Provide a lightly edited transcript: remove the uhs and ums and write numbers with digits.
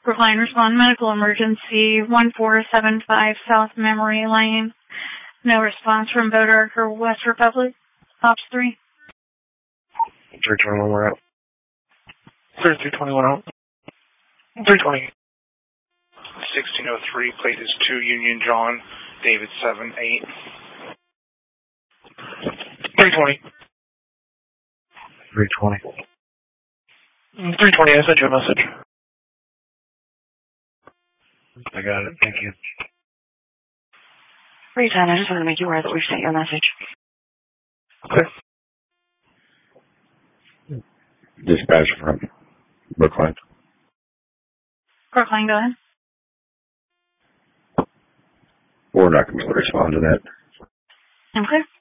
Brookline respond medical emergency 1475 South Memory Lane. No response from Boat Archer West Republic. Ops 3. 321, we're out. 321 out. 320. 1603, plate is 2 Union John, David 7-8. 320. 320. 320, I sent you a message. I got it, thank you. 310, I just wanted to make you aware that we've sent you a message. Okay. Dispatch from Brookline. Brookline, go ahead. We're not going to respond to that. Okay.